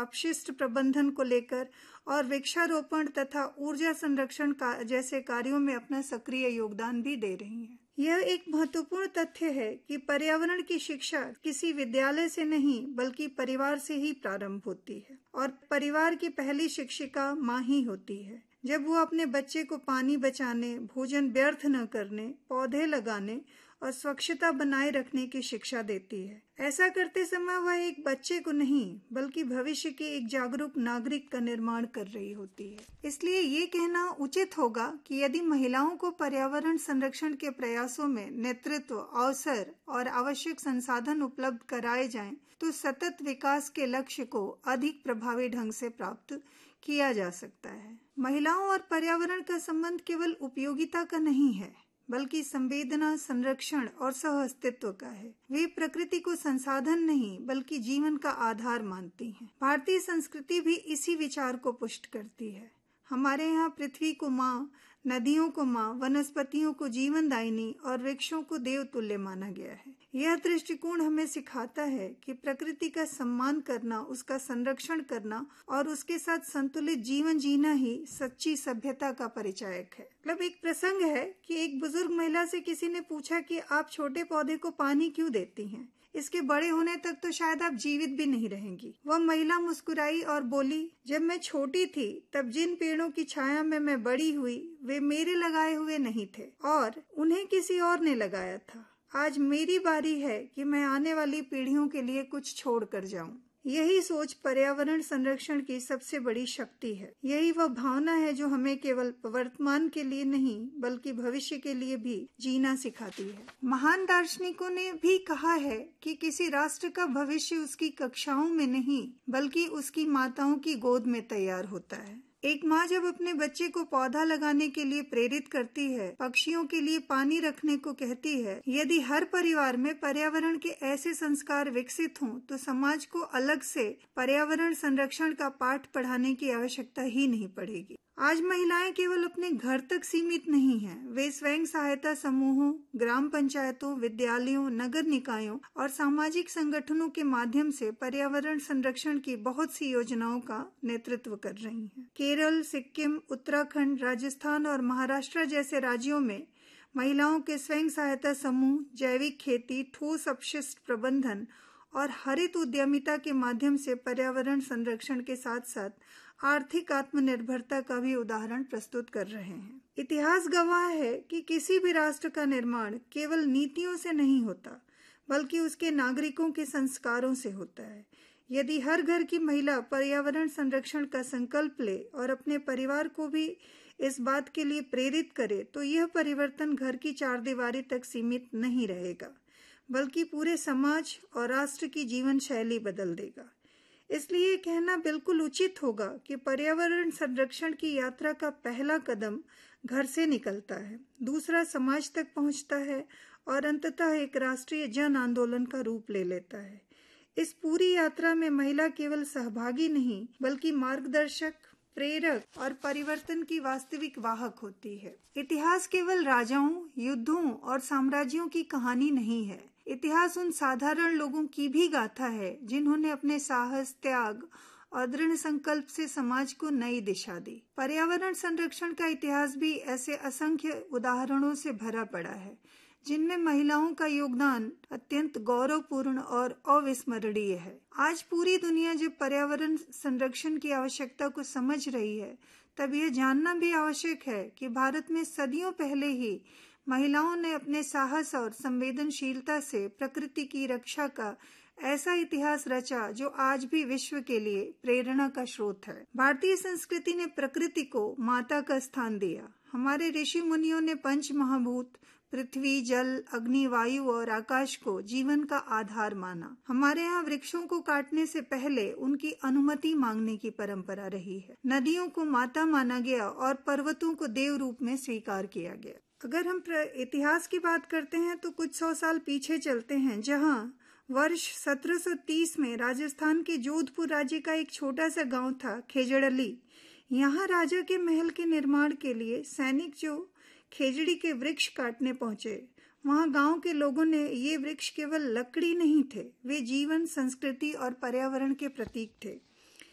अपशिष्ट प्रबंधन को लेकर और वृक्षारोपण तथा ऊर्जा संरक्षण जैसे कार्यों में अपना सक्रिय योगदान भी दे रही हैं। यह एक महत्वपूर्ण तथ्य है कि पर्यावरण की शिक्षा किसी विद्यालय से नहीं बल्कि परिवार से ही प्रारंभ होती है और परिवार की पहली शिक्षिका माँ ही होती है। जब वो अपने बच्चे को पानी बचाने, भोजन व्यर्थ न करने, पौधे लगाने और स्वच्छता बनाए रखने की शिक्षा देती है। ऐसा करते समय वह एक बच्चे को नहीं बल्कि भविष्य के एक जागरूक नागरिक का निर्माण कर रही होती है। इसलिए ये कहना उचित होगा कि यदि महिलाओं को पर्यावरण संरक्षण के प्रयासों में नेतृत्व, अवसर और आवश्यक संसाधन उपलब्ध कराए जाएं, तो सतत विकास के लक्ष्य को अधिक प्रभावी ढंग से प्राप्त किया जा सकता है। महिलाओं और पर्यावरण का संबंध केवल उपयोगिता का नहीं है बल्कि संवेदना, संरक्षण और सह-अस्तित्व का है। वे प्रकृति को संसाधन नहीं बल्कि जीवन का आधार मानती हैं। भारतीय संस्कृति भी इसी विचार को पुष्ट करती है। हमारे यहाँ पृथ्वी को माँ, नदियों को माँ, वनस्पतियों को जीवनदायिनी और वृक्षों को देवतुल्य माना गया है। यह दृष्टिकोण हमें सिखाता है कि प्रकृति का सम्मान करना, उसका संरक्षण करना और उसके साथ संतुलित जीवन जीना ही सच्ची सभ्यता का परिचायक है। मतलब एक प्रसंग है कि एक बुजुर्ग महिला से किसी ने पूछा कि आप छोटे पौधे को पानी क्यों देती हैं? इसके बड़े होने तक तो शायद आप जीवित भी नहीं रहेंगी। वह महिला मुस्कुराई और बोली, जब मैं छोटी थी तब जिन पेड़ों की छाया में मैं बड़ी हुई वे मेरे लगाए हुए नहीं थे और उन्हें किसी और ने लगाया था। आज मेरी बारी है कि मैं आने वाली पीढ़ियों के लिए कुछ छोड़ कर जाऊं। यही सोच पर्यावरण संरक्षण की सबसे बड़ी शक्ति है। यही वह भावना है जो हमें केवल वर्तमान के लिए नहीं बल्कि भविष्य के लिए भी जीना सिखाती है। महान दार्शनिकों ने भी कहा है कि किसी राष्ट्र का भविष्य उसकी कक्षाओं में नहीं बल्कि उसकी माताओं की गोद में तैयार होता है। एक माँ जब अपने बच्चे को पौधा लगाने के लिए प्रेरित करती है, पक्षियों के लिए पानी रखने को कहती है, यदि हर परिवार में पर्यावरण के ऐसे संस्कार विकसित हों, तो समाज को अलग से पर्यावरण संरक्षण का पाठ पढ़ाने की आवश्यकता ही नहीं पड़ेगी। आज महिलाएं केवल अपने घर तक सीमित नहीं हैं, वे स्वयं सहायता समूहों, ग्राम पंचायतों, विद्यालयों, नगर निकायों और सामाजिक संगठनों के माध्यम से पर्यावरण संरक्षण की बहुत सी योजनाओं का नेतृत्व कर रही हैं। केरल, सिक्किम, उत्तराखंड, राजस्थान और महाराष्ट्र जैसे राज्यों में महिलाओं के स्वयं सहायता समूह जैविक खेती, ठोस अपशिष्ट प्रबंधन और हरित उद्यमिता के माध्यम से पर्यावरण संरक्षण के साथ साथ आर्थिक आत्मनिर्भरता का भी उदाहरण प्रस्तुत कर रहे हैं। इतिहास गवाह है कि किसी भी राष्ट्र का निर्माण केवल नीतियों से नहीं होता बल्कि उसके नागरिकों के संस्कारों से होता है। यदि हर घर की महिला पर्यावरण संरक्षण का संकल्प ले और अपने परिवार को भी इस बात के लिए प्रेरित करे, तो यह परिवर्तन घर की चारदीवारी तक सीमित नहीं रहेगा बल्कि पूरे समाज और राष्ट्र की जीवन शैली बदल देगा। इसलिए कहना बिल्कुल उचित होगा कि पर्यावरण संरक्षण की यात्रा का पहला कदम घर से निकलता है, दूसरा समाज तक पहुंचता है और अंततः एक राष्ट्रीय जन आंदोलन का रूप ले लेता है। इस पूरी यात्रा में महिला केवल सहभागी नहीं बल्कि मार्गदर्शक, प्रेरक और परिवर्तन की वास्तविक वाहक होती है। इतिहास केवल राजाओं, युद्धों और साम्राज्यों की कहानी नहीं है। इतिहास उन साधारण लोगों की भी गाथा है जिन्होंने अपने साहस, त्याग और दृढ़ संकल्प से समाज को नई दिशा दी। पर्यावरण संरक्षण का इतिहास भी ऐसे असंख्य उदाहरणों से भरा पड़ा है जिनमें महिलाओं का योगदान अत्यंत गौरवपूर्ण और अविस्मरणीय है। आज पूरी दुनिया जब पर्यावरण संरक्षण की आवश्यकता को समझ रही है, तब यह जानना भी आवश्यक है कि भारत में सदियों पहले ही महिलाओं ने अपने साहस और संवेदनशीलता से प्रकृति की रक्षा का ऐसा इतिहास रचा जो आज भी विश्व के लिए प्रेरणा का स्रोत है। भारतीय संस्कृति ने प्रकृति को माता का स्थान दिया। हमारे ऋषि मुनियों ने पंच महाभूत पृथ्वी, जल, अग्नि, वायु और आकाश को जीवन का आधार माना। हमारे यहाँ वृक्षों को काटने से पहले उनकी अनुमति मांगने की परंपरा रही है। नदियों को माता माना गया और पर्वतों को देव रूप में स्वीकार किया गया। अगर हम इतिहास की बात करते हैं तो कुछ 100 साल पीछे चलते हैं, जहाँ वर्ष 1730 में राजस्थान के जोधपुर राज्य का एक छोटा सा गांव था खेजड़ली। यहाँ राजा के महल के निर्माण के लिए सैनिक जो खेजड़ी के वृक्ष काटने पहुंचे, वहां गांव के लोगों ने ये वृक्ष केवल लकड़ी नहीं थे, वे जीवन, संस्कृति और पर्यावरण के प्रतीक थे।